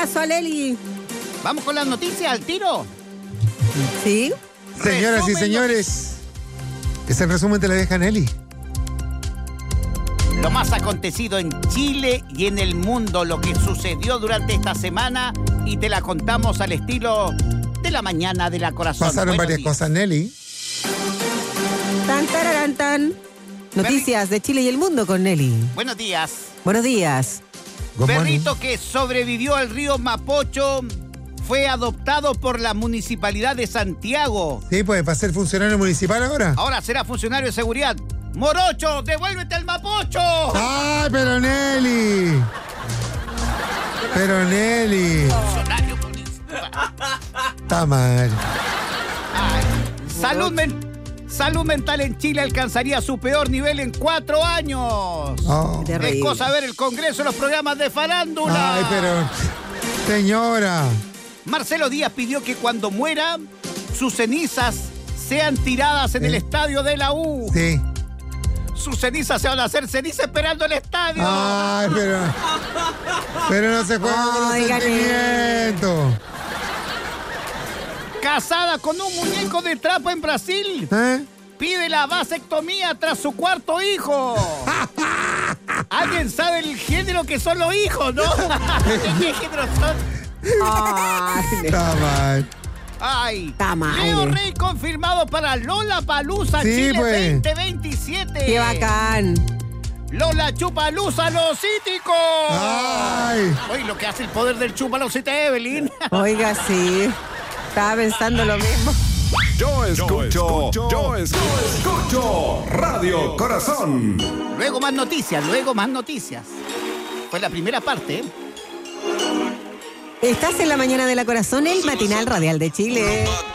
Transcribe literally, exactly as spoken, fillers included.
abrazo a Leli. Vamos con las noticias al tiro. ¿Sí? Señoras y Resumen señores, es el resumen de la vieja Nelly. Lo más acontecido en Chile y en el mundo, lo que sucedió durante esta semana, y te la contamos al estilo de la mañana de la corazón. Pasaron Buenos varias días. cosas, Nelly. Tan, tararán, tan. Noticias de Chile y el mundo con Nelly. Buenos días. Buenos días. Good morning. Perrito que sobrevivió al río Mapocho fue adoptado por la Municipalidad de Santiago. Sí, pues, ¿va a ser funcionario municipal ahora? Ahora será funcionario de seguridad. ¡Morocho, devuélvete al Mapocho! ¡Ay, pero Nelly! Pero Nelly. Funcionario municipal. Está mal. Ay, salud, men- salud mental en Chile alcanzaría su peor nivel en cuatro años. Oh. Qué Es terrible. cosa ver el Congreso y los programas de farándula. Ay, pero... Señora. Marcelo Díaz pidió que cuando muera, sus cenizas sean tiradas en Eh. el estadio de la U. Sí. Sus cenizas se van a hacer cenizas esperando el estadio. Ay, pero... Pero no se juega con los Oigan, sentimientos. Casada con un muñeco de trapo en Brasil, ¿Eh? pide la vasectomía tras su cuarto hijo. ¿Alguien sabe el género que son los hijos, no? ¿Qué género son? Ay, Está mal. Ay, Está mal. Leo Rey confirmado para Lollapalooza Sí, Chile pues. veinte veintisiete. qué bacán. Lola Chupalusa Losítico. Ay. Oye, lo que hace el poder del Chupalosite, Evelyn. Oiga, sí. Estaba pensando lo mismo. Yo escucho, yo escucho, escucho Radio Corazón. Luego más noticias, luego más noticias. Fue la primera parte, ¿eh? Estás en la mañana de la corazón, el matinal radial de Chile.